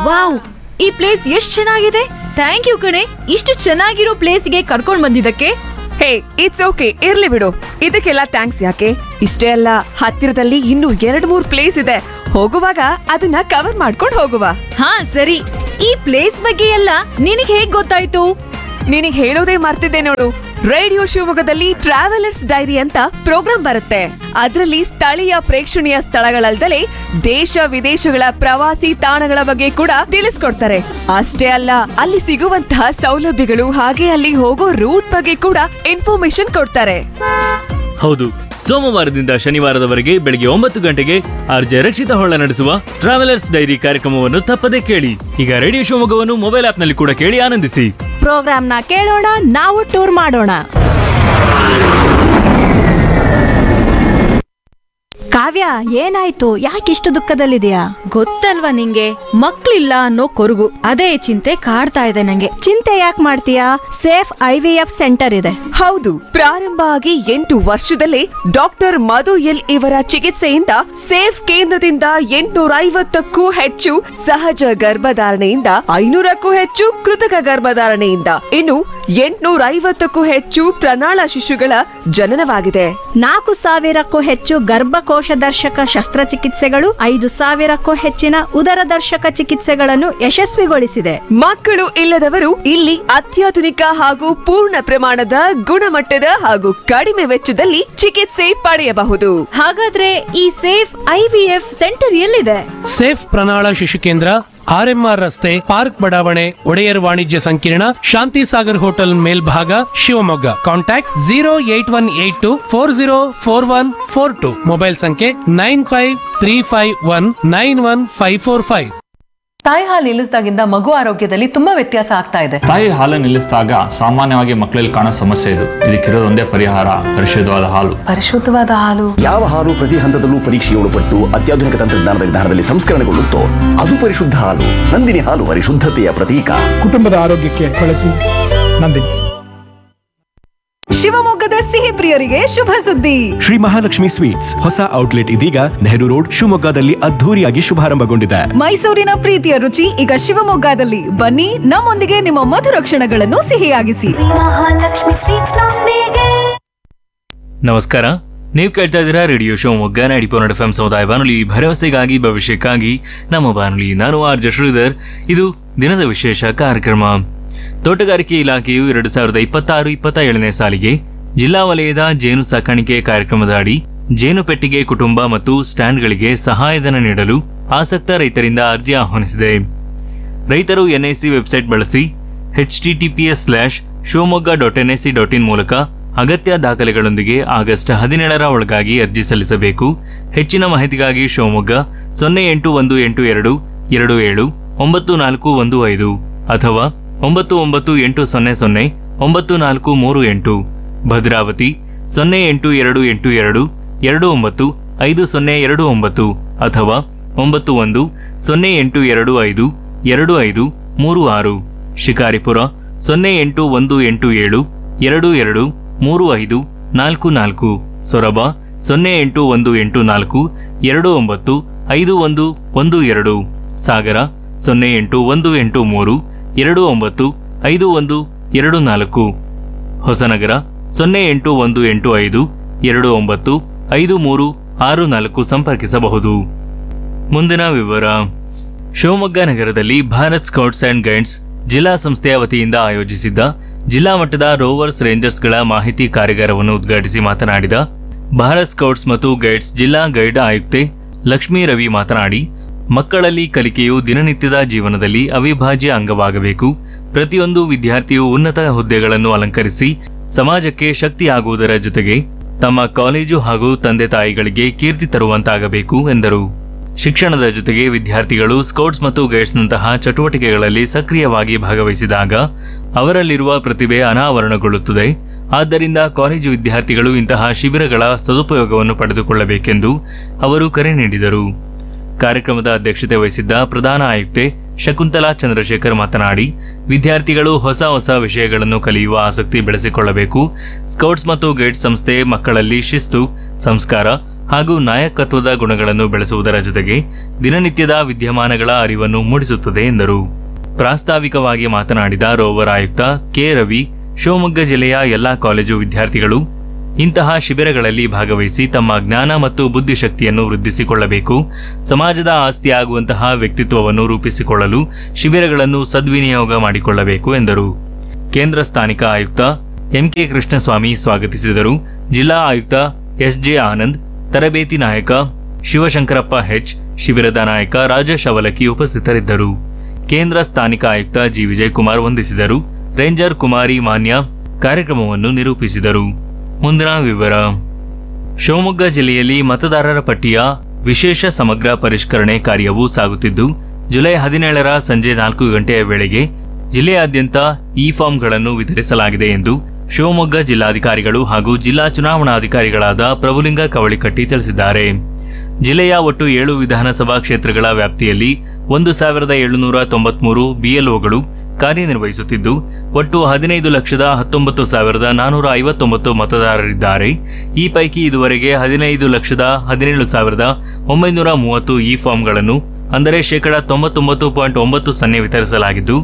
Wow, ಈ place ಎಷ್ಟ್ ಚೆನ್ನಾಗಿದೆ. ಥ್ಯಾಂಕ್ ಯು ಕಣೆ, ಇಷ್ಟು ಚೆನ್ನಾಗಿರೋ ಪ್ಲೇಸ್ಗೆ ಕರ್ಕೊಂಡ್ ಬಂದಿದ್ದಕ್ಕೆ. ಹೇ, ಇಟ್ಸ್ ಓಕೆ, ಇರ್ಲಿ ಬಿಡು. ಇದಕ್ಕೆಲ್ಲ ಥ್ಯಾಂಕ್ಸ್ ಯಾಕೆ? ಇಷ್ಟೇ ಅಲ್ಲ, ಹತ್ತಿರದಲ್ಲಿ ಇನ್ನೂ 2-3 ಪ್ಲೇಸ್ ಇದೆ. ಹೋಗುವಾಗ ಅದನ್ನ ಕವರ್ ಮಾಡ್ಕೊಂಡು ಹೋಗುವ. ಹಾ ಸರಿ, ಈ ಪ್ಲೇಸ್ ಬಗ್ಗೆ ಎಲ್ಲ ನಿನಗ್ ಹೇಗ್ ಗೊತ್ತಾಯ್ತು? ನಿನಗ್ ಹೇಳೋದೇ ಮರ್ತಿದ್ದೆ ನೋಡು. ರೇಡಿಯೋ ಶಿವಮೊಗ್ಗದಲ್ಲಿ ಟ್ರಾವೆಲರ್ಸ್ ಡೈರಿ ಅಂತ ಪ್ರೋಗ್ರಾಂ ಬರುತ್ತೆ. ಅದರಲ್ಲಿ ಸ್ಥಳೀಯ ಪ್ರೇಕ್ಷಣೀಯ ಸ್ಥಳಗಳಲ್ದಲೇ ದೇಶ ವಿದೇಶಗಳ ಪ್ರವಾಸಿ ತಾಣಗಳ ಬಗ್ಗೆ ಕೂಡ ತಿಳಿಸ್ಕೊಡ್ತಾರೆ. ಅಷ್ಟೇ ಅಲ್ಲ, ಅಲ್ಲಿ ಸಿಗುವಂತಹ ಸೌಲಭ್ಯಗಳು ಹಾಗೆ ಅಲ್ಲಿ ಹೋಗೋ ರೂಟ್ ಬಗ್ಗೆ ಕೂಡ ಇನ್ಫಾರ್ಮೇಶನ್ ಕೊಡ್ತಾರೆ. ಹೌದು, ಸೋಮವಾರದಿಂದ ಶನಿವಾರದವರೆಗೆ ಬೆಳಗ್ಗೆ 9 ಗಂಟೆಗೆ ಆರ್ಜೆ ರಕ್ಷಿತ ಹೊಳ್ಳ ನಡೆಸುವ ಟ್ರಾವೆಲರ್ಸ್ ಡೈರಿ ಕಾರ್ಯಕ್ರಮವನ್ನು ತಪ್ಪದೇ ಕೇಳಿ. ಈಗ ರೇಡಿಯೋ ಶಿವಮೊಗ್ಗವನ್ನು ಮೊಬೈಲ್ ಆಪ್ನಲ್ಲಿ ಕೂಡ ಕೇಳಿ ಆನಂದಿಸಿ. ಪ್ರೋಗ್ರಾಮ್ನ ಕೇಳೋಣ, ನಾವು ಟೂರ್ ಮಾಡೋಣ. ಕಾವ್ಯ, ಏನಾಯ್ತು? ಯಾಕಿಷ್ಟು ದುಃಖದಲ್ಲಿದೆಯಾ? ಗೊತ್ತಲ್ವಾ ನಿಂಗೆ, ಮಕ್ಳಿಲ್ಲ ಅನ್ನೋ ಕೊರಗು, ಅದೇ ಚಿಂತೆ ಕಾಡ್ತಾ ಇದೆ ನಂಗೆ. ಚಿಂತೆ ಯಾಕೆ ಮಾಡ್ತೀಯಾ? ಸೇಫ್ IVF ಸೆಂಟರ್ ಇದೆ. ಹೌದು, ಪ್ರಾರಂಭ ಆಗಿ 8 ವರ್ಷದಲ್ಲೇ ಡಾಕ್ಟರ್ ಮಧು ಎಲ್ ಇವರ ಚಿಕಿತ್ಸೆಯಿಂದ ಸೇಫ್ ಕೇಂದ್ರದಿಂದ 850ಕ್ಕೂ ಹೆಚ್ಚು ಸಹಜ ಗರ್ಭಧಾರಣೆಯಿಂದ 500ಕ್ಕೂ ಹೆಚ್ಚು ಕೃತಕ ಗರ್ಭಧಾರಣೆಯಿಂದ ಇನ್ನು 850ಕ್ಕೂ ಹೆಚ್ಚು ಪ್ರಣಾಳ ಶಿಶುಗಳ ಜನನವಾಗಿದೆ. 4,000ಕ್ಕೂ ಹೆಚ್ಚು ಗರ್ಭಕೋಶ ದರ್ಶಕ ಶಸ್ತ್ರಚಿಕಿತ್ಸೆಗಳು, 5,000ಕ್ಕೂ ಹೆಚ್ಚಿನ ಉದರ ದರ್ಶಕ ಚಿಕಿತ್ಸೆಗಳನ್ನು ಯಶಸ್ವಿಗೊಳಿಸಿದೆ. ಮಕ್ಕಳು ಇಲ್ಲದವರು ಇಲ್ಲಿ ಅತ್ಯಾಧುನಿಕ ಹಾಗೂ ಪೂರ್ಣ ಪ್ರಮಾಣದ ಗುಣಮಟ್ಟದ ಹಾಗೂ ಕಡಿಮೆ ವೆಚ್ಚದಲ್ಲಿ ಚಿಕಿತ್ಸೆ ಪಡೆಯಬಹುದು. ಹಾಗಾದ್ರೆ ಈ ಸೇಫ್ IVF ಸೆಂಟರ್ ಎಲ್ಲಿದೆ? ಸೇಫ್ ಪ್ರಣಾಳ ಶಿಶು ಕೇಂದ್ರ, RMR ರಸ್ತೆ, ಪಾರ್ಕ್ ಬಡಾವಣೆ, ಒಡೆಯರ್ ವಾಣಿಜ್ಯ ಸಂಕೀರ್ಣ, ಶಾಂತಿ ಸಾಗರ್ ಹೋಟೆಲ್ ಮೇಲ್ಭಾಗ, ಶಿವಮೊಗ್ಗ. ಕಾಂಟ್ಯಾಕ್ಟ್ 08182404142. ಮೊಬೈಲ್ ಸಂಖ್ಯೆ 9535191545. ತಾಯಿ ಹಾಲು ನಿಲ್ಲಿಸಿದಾಗಿಂದ ಮಗು ಆರೋಗ್ಯದಲ್ಲಿ ತುಂಬಾ ವ್ಯತ್ಯಾಸ ಆಗ್ತಾ ಇದೆ. ತಾಯಿ ಹಾಲು ನಿಲ್ಲಿಸಿದಾಗ ಸಾಮಾನ್ಯವಾಗಿ ಮಕ್ಕಳಲ್ಲಿ ಕಾಣೋ ಸಮಸ್ಯೆ ಇದು. ಇದಕ್ಕಿರೋದೊಂದೇ ಪರಿಹಾರ, ಪರಿಶುದ್ಧವಾದ ಹಾಲು. ಪರಿಶುದ್ಧವಾದ ಹಾಲು. ಯಾವ ಹಾಲು ಪ್ರತಿ ಹಂತದಲ್ಲೂ ಪರೀಕ್ಷೆಯೊಳಪಟ್ಟು ಅತ್ಯಾಧುನಿಕ ತಂತ್ರಜ್ಞಾನದ ವಿಧಾನದಲ್ಲಿ ಸಂಸ್ಕರಣೆಗೊಳ್ಳುತ್ತೋ ಅದು ಪರಿಶುದ್ಧ ಹಾಲು. ನಂದಿನಿ ಹಾಲು ಪರಿಶುದ್ಧತೆಯ ಪ್ರತೀಕ. ಕುಟುಂಬದ ಆರೋಗ್ಯಕ್ಕೆ ಬಳಸಿ ನಂದಿನಿ. ಶಿವಮೊಗ್ಗದ ಸಿಹಿ ಪ್ರಿಯರಿಗೆ ಶುಭ ಸುದ್ದಿ. ಶ್ರೀ ಮಹಾಲಕ್ಷ್ಮಿ ಸ್ವೀಟ್ಸ್ ಹೊಸ ಔಟ್ಲೆಟ್ ಇದೀಗ ನೆಹರು ರೋಡ್ ಶಿವಮೊಗ್ಗದಲ್ಲಿ ಅದ್ಧೂರಿಯಾಗಿ ಶುಭಾರಂಭಗೊಂಡಿದೆ. ಮೈಸೂರಿನ ಪ್ರೀತಿಯ ರುಚಿ ಈಗ ಶಿವಮೊಗ್ಗದಲ್ಲಿ. ಬನ್ನಿ, ನಮ್ಮೊಂದಿಗೆ ನಿಮ್ಮ ಮಧುರ ಕ್ಷಣಗಳನ್ನು ಸಿಹಿಯಾಗಿಸಿ. ನಮಸ್ಕಾರ, ನೀವು ಕೇಳ್ತಾ ಇದ್ದೀರಾ ರೇಡಿಯೋ ಶಿವಮೊಗ್ಗ 90.4 FM ಸಮುದಾಯ ಬಾನುಲಿ, ಭರವಸೆಗಾಗಿ ಭವಿಷ್ಯಕ್ಕಾಗಿ ನಮ್ಮ ಬಾನುಲಿ. ನಾನು ಆರ್ಜೆ ಶ್ರೀಧರ್. ಇದು ದಿನದ ವಿಶೇಷ ಕಾರ್ಯಕ್ರಮ. ತೋಟಗಾರಿಕೆ ಇಲಾಖೆಯು 2026-27ನೇ ಸಾಲಿಗೆ ಜಿಲ್ಲಾ ವಲಯದ ಜೇನು ಸಾಕಾಣಿಕೆ ಕಾರ್ಯಕ್ರಮದ ಅಡಿ ಜೇನು ಪೆಟ್ಟಿಗೆ ಕುಟುಂಬ ಮತ್ತು ಸ್ಟ್ಯಾಂಡ್ಗಳಿಗೆ ಸಹಾಯಧನ ನೀಡಲು ಆಸಕ್ತ ರೈತರಿಂದ ಅರ್ಜಿ ಆಹ್ವಾನಿಸಿದೆ. ರೈತರು NIC ವೆಬ್ಸೈಟ್ ಬಳಸಿ https://shivamogga.nic.in ಮೂಲಕ ಅಗತ್ಯ ದಾಖಲೆಗಳೊಂದಿಗೆ ಆಗಸ್ಟ್ 17ರ ಒಳಗಾಗಿ ಅರ್ಜಿ ಸಲ್ಲಿಸಬೇಕು. ಹೆಚ್ಚಿನ ಮಾಹಿತಿಗಾಗಿ ಶಿವಮೊಗ್ಗ 08122779415 ಅಥವಾ 9980094438, ಭದ್ರಾವತಿ 08282295029 ಅಥವಾ 9108252536, ಶಿಕಾರಿಪುರ 08187223544, ಸೊರಬ 08184295112, ಸಾಗರ 08183295124, ಹೊಸನಗರ 08185295364 ಸಂಪರ್ಕಿಸಬಹುದು. ಮುಂದಿನ ವಿವರ. ಶಿವಮೊಗ್ಗ ನಗರದಲ್ಲಿ ಭಾರತ್ ಸ್ಕೌಟ್ಸ್ ಅಂಡ್ ಗೈಡ್ಸ್ ಜಿಲ್ಲಾ ಸಂಸ್ಥೆಯ ವತಿಯಿಂದ ಆಯೋಜಿಸಿದ್ದ ಜಿಲ್ಲಾ ಮಟ್ಟದ ರೋವರ್ಸ್ ರೇಂಜರ್ಸ್ಗಳ ಮಾಹಿತಿ ಕಾರ್ಯಾಗಾರವನ್ನು ಉದ್ಘಾಟಿಸಿ ಮಾತನಾಡಿದ ಭಾರತ್ ಸ್ಕೌಟ್ಸ್ ಮತ್ತು ಗೈಡ್ಸ್ ಜಿಲ್ಲಾ ಗೈಡ್ ಆಯುಕ್ತೆ ಲಕ್ಷ್ಮೀ ರವಿ ಮಾತನಾಡಿ, ಮಕ್ಕಳಲ್ಲಿ ಕಲಿಕೆಯು ದಿನನಿತ್ಯದ ಜೀವನದಲ್ಲಿ ಅವಿಭಾಜ್ಯ ಅಂಗವಾಗಬೇಕು. ಪ್ರತಿಯೊಂದು ವಿದ್ಯಾರ್ಥಿಯು ಉನ್ನತ ಹುದ್ದೆಗಳನ್ನು ಅಲಂಕರಿಸಿ ಸಮಾಜಕ್ಕೆ ಶಕ್ತಿಯಾಗುವುದರ ಜೊತೆಗೆ ತಮ್ಮ ಕಾಲೇಜು ಹಾಗೂ ತಂದೆ ತಾಯಿಗಳಿಗೆ ಕೀರ್ತಿ ತರುವಂತಾಗಬೇಕು ಎಂದರು. ಶಿಕ್ಷಣದ ಜೊತೆಗೆ ವಿದ್ಯಾರ್ಥಿಗಳು ಸ್ಕೌಟ್ಸ್ ಮತ್ತು ಗೈಡ್ಸ್ನಂತಹ ಚಟುವಟಿಕೆಗಳಲ್ಲಿ ಸಕ್ರಿಯವಾಗಿ ಭಾಗವಹಿಸಿದಾಗ ಅವರಲ್ಲಿರುವ ಪ್ರತಿಭೆ ಅನಾವರಣಗೊಳ್ಳುತ್ತದೆ. ಆದ್ದರಿಂದ ಕಾಲೇಜು ವಿದ್ಯಾರ್ಥಿಗಳು ಇಂತಹ ಶಿಬಿರಗಳ ಸದುಪಯೋಗವನ್ನು ಪಡೆದುಕೊಳ್ಳಬೇಕೆಂದು ಅವರು ಕರೆ ನೀಡಿದರು. ಕಾರ್ಯಕ್ರಮದ ಅಧ್ಯಕ್ಷತೆ ವಹಿಸಿದ್ದ ಪ್ರಧಾನ ಆಯುಕ್ತೆ ಶಕುಂತಲಾ ಚಂದ್ರಶೇಖರ್ ಮಾತನಾಡಿ, ವಿದ್ಯಾರ್ಥಿಗಳು ಹೊಸ ಹೊಸ ವಿಷಯಗಳನ್ನು ಕಲಿಯುವ ಆಸಕ್ತಿ ಬೆಳೆಸಿಕೊಳ್ಳಬೇಕು. ಸ್ಕೌಟ್ಸ್ ಮತ್ತು ಗೈಡ್ಸ್ ಸಂಸ್ಥೆ ಮಕ್ಕಳಲ್ಲಿ ಶಿಸ್ತು, ಸಂಸ್ಕಾರ ಹಾಗೂ ನಾಯಕತ್ವದ ಗುಣಗಳನ್ನು ಬೆಳೆಸುವುದರ ಜೊತೆಗೆ ದಿನನಿತ್ಯದ ವಿದ್ಯಮಾನಗಳ ಅರಿವನ್ನು ಮೂಡಿಸುತ್ತದೆ ಎಂದರು. ಪ್ರಾಸ್ತಾವಿಕವಾಗಿ ಮಾತನಾಡಿದ ರೋವರ್ ಆಯುಕ್ತ ಕೆ ರವಿ, ಶಿವಮೊಗ್ಗ ಜಿಲ್ಲೆಯ ಎಲ್ಲಾ ಕಾಲೇಜು ವಿದ್ಯಾರ್ಥಿಗಳು ಇಂತಹ ಶಿಬಿರಗಳಲ್ಲಿ ಭಾಗವಹಿಸಿ ತಮ್ಮ ಜ್ಞಾನ ಮತ್ತು ಬುದ್ಧಿಶಕ್ತಿಯನ್ನು ವೃದ್ಧಿಸಿಕೊಳ್ಳಬೇಕು. ಸಮಾಜದ ಆಸ್ತಿಯಾಗುವಂತಹ ವ್ಯಕ್ತಿತ್ವವನ್ನು ರೂಪಿಸಿಕೊಳ್ಳಲು ಶಿಬಿರಗಳನ್ನು ಸದ್ವಿನಿಯೋಗ ಮಾಡಿಕೊಳ್ಳಬೇಕು ಎಂದರು. ಕೇಂದ್ರ ಸ್ಥಾನಿಕ ಆಯುಕ್ತ ಎಂಕೆ ಕೃಷ್ಣಸ್ವಾಮಿ ಸ್ವಾಗತಿಸಿದರು. ಜಿಲ್ಲಾ ಆಯುಕ್ತ ಎಸ್ಜೆ ಆನಂದ್, ತರಬೇತಿ ನಾಯಕ ಶಿವಶಂಕರಪ್ಪ ಹೆಚ್, ಶಿಬಿರದ ನಾಯಕ ರಾಜೇಶ್ ಅವಲಕ್ಕಿ ಉಪಸ್ಥಿತರಿದ್ದರು. ಕೇಂದ್ರ ಸ್ಥಾನಿಕ ಆಯುಕ್ತ ಜಿ ವಿಜಯಕುಮಾರ್ ವಂದಿಸಿದರು. ರೇಂಜರ್ ಕುಮಾರಿ ಮಾನ್ಯ ಕಾರ್ಯಕ್ರಮವನ್ನು ನಿರೂಪಿಸಿದರು. ಮುಂದಿನ ವಿವರ. ಶಿವಮೊಗ್ಗ ಜಿಲ್ಲೆಯಲ್ಲಿ ಮತದಾರರ ಪಟ್ಟಿಯ ವಿಶೇಷ ಸಮಗ್ರ ಪರಿಷ್ಕರಣೆ ಕಾರ್ಯವು ಸಾಗುತ್ತಿದ್ದು, ಜುಲೈ 17ರ ಸಂಜೆ 4 ಗಂಟೆಯ ವೇಳೆಗೆ ಜಿಲ್ಲೆಯಾದ್ಯಂತ ಇ ಫಾರ್ಮ್ಗಳನ್ನು ವಿತರಿಸಲಾಗಿದೆ ಎಂದು ಶಿವಮೊಗ್ಗ ಜಿಲ್ಲಾಧಿಕಾರಿಗಳು ಹಾಗೂ ಜಿಲ್ಲಾ ಚುನಾವಣಾಧಿಕಾರಿಗಳಾದ ಪ್ರಭುಲಿಂಗ ಕವಳಿಕಟ್ಟಿ ತಿಳಿಸಿದ್ದಾರೆ. ಜಿಲ್ಲೆಯ ಒಟ್ಟು 7 ವಿಧಾನಸಭಾ ಕ್ಷೇತ್ರಗಳ ವ್ಯಾಪ್ತಿಯಲ್ಲಿ 1793 ಬಿಎಲ್ಒಗಳು ಕಾರ್ಯನಿರ್ವಹಿಸುತ್ತಿದ್ದು, ಒಟ್ಟು 15,19,459 ಮತದಾರರಿದ್ದಾರೆ. ಈ ಪೈಕಿ ಇದುವರೆಗೆ 15,17,930 ಇ ಫಾರ್ಮ್ಗಳನ್ನು ಅಂದರೆ ಶೇಕಡಾ 99.90 ವಿತರಿಸಲಾಗಿದ್ದು,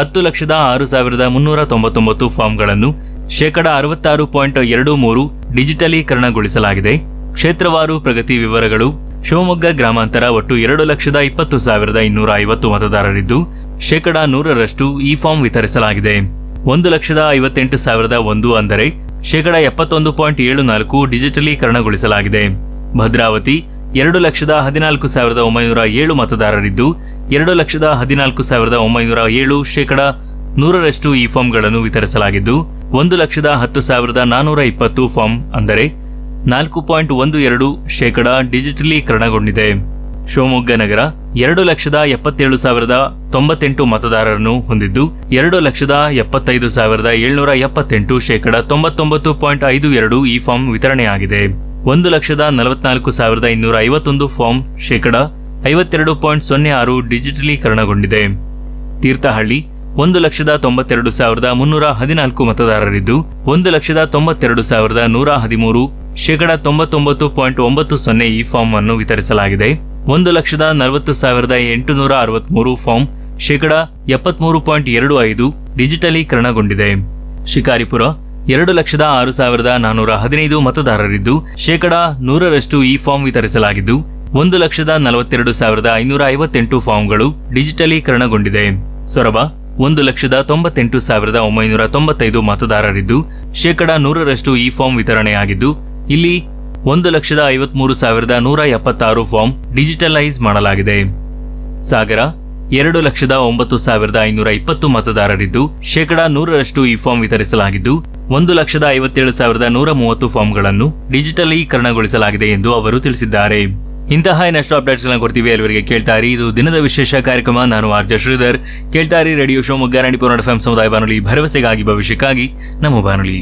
10,06,399 ಫಾರ್ಮ್ಗಳನ್ನು ಶೇಕಡಾ 66.23 ಡಿಜಿಟಲೀಕರಣಗೊಳಿಸಲಾಗಿದೆ. ಕ್ಷೇತ್ರವಾರು ಪ್ರಗತಿ ವಿವರಗಳು. ಶಿವಮೊಗ್ಗ ಗ್ರಾಮಾಂತರ ಒಟ್ಟು 2,20,250 ಮತದಾರರಿದ್ದು, ಶೇಕಡಾ 100ರಷ್ಟು ಇ ಫಾರ್ಮ್ ವಿತರಿಸಲಾಗಿದೆ. 1,58,001 ಅಂದರೆ ಶೇಕಡಾ 71.74 ಡಿಜಿಟಲೀಕರಣಗೊಳಿಸಲಾಗಿದೆ. ಭದ್ರಾವತಿ 2,14,907 ಮತದಾರರಿದ್ದು, 2,14,907 ಶೇಕಡಾ 100ರಷ್ಟು ಇ ಫಾರ್ಮ್ಗಳನ್ನು ವಿತರಿಸಲಾಗಿದ್ದು, 1,10,420 ಫಾರ್ಮ್ ಅಂದರೆ 4.12 ಶೇಕಡಾ ಡಿಜಿಟಲೀಕರಣಗೊಂಡಿದೆ. ಶಿವಮೊಗ್ಗ ನಗರ 2,77,098 ಮತದಾರರನ್ನು ಹೊಂದಿದ್ದು, 2,75,778 ಶೇಕಡಾ 99.52 ಇ ಫಾರ್ಮ್ ವಿತರಣೆಯಾಗಿದೆ. 1,44,251 ಫಾರ್ಮ್ ಶೇಕಡಾ 52.06 ಡಿಜಿಟಲೀಕರಣಗೊಂಡಿದೆ. ತೀರ್ಥಹಳ್ಳಿ 1,92,314 ಮತದಾರರಿದ್ದು, 1,92,113 ಶೇಕಡಾ 99.90 ಇ ಫಾರ್ಮ್ ಅನ್ನು ವಿತರಿಸಲಾಗಿದೆ. 1,40,863 ಫಾರ್ಮ್ ಶೇಕಡಾ 73.25 ಡಿಜಿಟಲೀಕರಣಗೊಂಡಿದೆ. ಶಿಕಾರಿಪುರ 2,06,415 ಮತದಾರರಿದ್ದು, ಶೇಕಡಾ 100ರಷ್ಟು ಇ ಫಾರ್ಮ್ ವಿತರಿಸಲಾಗಿದ್ದು, 1,42,558 ಫಾರ್ಮ್ಗಳು ಡಿಜಿಟಲೀಕರಣಗೊಂಡಿದೆ. ಸೊರಬ 1,98,995 ಮತದಾರರಿದ್ದು, ಶೇಕಡಾ 100ರಷ್ಟು ಇ ಫಾರ್ಮ್ ವಿತರಣೆಯಾಗಿದ್ದು, ಇಲ್ಲಿ 1,53,176 ಫಾರ್ಮ್ ಡಿಜಿಟಲೈಸ್ ಮಾಡಲಾಗಿದೆ. ಸಾಗರ 2,09,520 ಮತದಾರರಿದ್ದು, ಶೇಕಡಾ 100ರಷ್ಟು ಇ ಫಾರ್ಮ್ ವಿತರಿಸಲಾಗಿದ್ದು, 1,57,130 ಫಾರ್ಮ್ಗಳನ್ನು ಡಿಜಿಟಲೀಕರಣಗೊಳಿಸಲಾಗಿದೆ ಎಂದು ಅವರು ತಿಳಿಸಿದ್ದಾರೆ. ಇಂತಹ ಇನ್ನಷ್ಟು ಅಪ್ಡೇಟ್ಸ್ಗಳನ್ನು ಕೊಡ್ತೀವಿ. ಅಲ್ಲಿವರೆಗೆ ಕೇಳ್ತಾ ಇರಿ, ಇದು ದಿನದ ವಿಶೇಷ ಕಾರ್ಯಕ್ರಮ. ನಾನು ಆರ್ಜೆ ಶ್ರೀಧರ್. ಕೇಳ್ತಾ ಇರಿ ರೇಡಿಯೋ ಶಿವಮೊಗ್ಗ 90.4 FM ಸಮುದಾಯ ಬಾನುಲಿ, ಭರವಸೆಗಾಗಿ ಭವಿಷ್ಯಕ್ಕಾಗಿ ನಮ್ಮ ಬಾನುಲಿ.